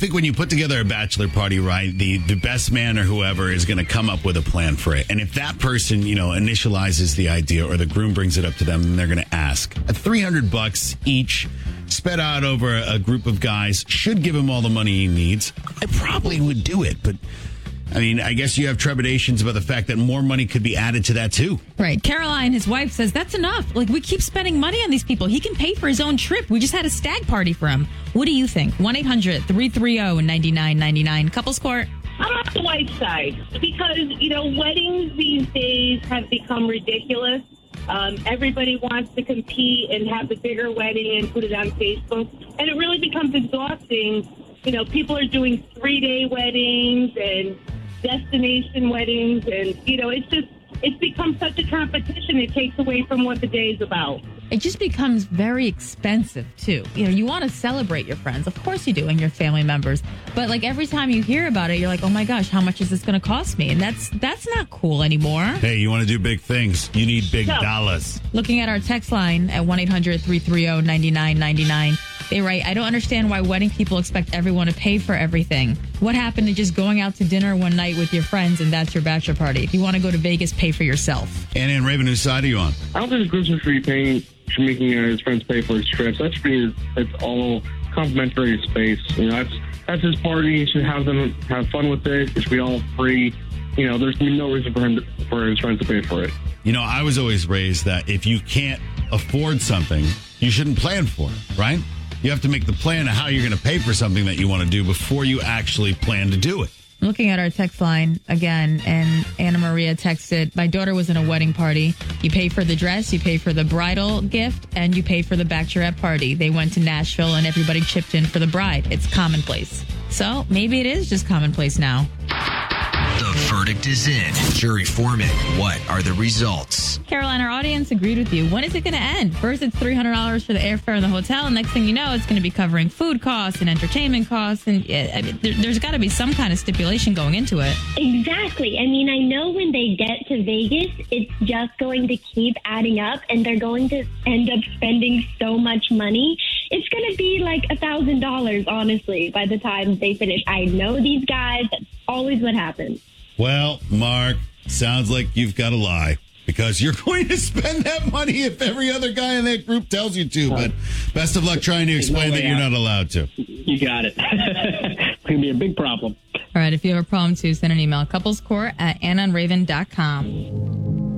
think when you put together a bachelor party, right, the best man or whoever is going to come up with a plan for it. And if that person, initializes the idea or the groom brings it up to them, then they're going to ask. At $300 each, spread out over a group of guys, should give him all the money he needs. I probably would do it, but I guess you have trepidations about the fact that more money could be added to that too. Right. Caroline, his wife, says that's enough. Like, we keep spending money on these people. He can pay for his own trip. We just had a stag party for him. What do you think? 1-800-330-9999. Couples Court. I'm on the wife's side because, weddings these days have become ridiculous. Everybody wants to compete and have the bigger wedding and put it on Facebook. And it really becomes exhausting. People are doing 3-day weddings and destination weddings. And, it's become such a competition. It takes away from what the day is about. It just becomes very expensive, too. You want to celebrate your friends. Of course you do, and your family members. But, every time you hear about it, you're like, oh, my gosh, how much is this going to cost me? And that's not cool anymore. Hey, you want to do big things. You need big dollars. Looking at our text line at 1-800-330-9999. They write, I don't understand why wedding people expect everyone to pay for everything. What happened to just going out to dinner one night with your friends and that's your bachelor party? If you want to go to Vegas, pay for yourself. Anna and Raven, whose side are you on? I don't think the groom should be making his friends pay for his trips. That should be it's all complimentary space. That's his party. He should have them have fun with it. It should be all free. There's no reason for his friends to pay for it. I was always raised that if you can't afford something, you shouldn't plan for it, right? You have to make the plan of how you're going to pay for something that you want to do before you actually plan to do it. Looking at our text line again, and Anna Maria texted, my daughter was in a wedding party. You pay for the dress, you pay for the bridal gift, and you pay for the bachelorette party. They went to Nashville and everybody chipped in for the bride. It's commonplace. So maybe it is just commonplace now. The verdict is in. Jury foreman, what are the results? Caroline, our audience agreed with you. When is it going to end? First, it's $300 for the airfare in the hotel. And next thing you know, it's going to be covering food costs and entertainment costs. And there's got to be some kind of stipulation going into it. Exactly. I know when they get to Vegas, it's just going to keep adding up and they're going to end up spending so much money. It's going to be like $1,000, honestly, by the time they finish. I know these guys. That's always what happens. Well, Mark, sounds like you've got to lie because you're going to spend that money if every other guy in that group tells you to. But best of luck trying to explain that you're not allowed to. You got it. It's going to be a big problem. All right. If you have a problem, too, send an email. couplescourt@AnnaandRaven.com.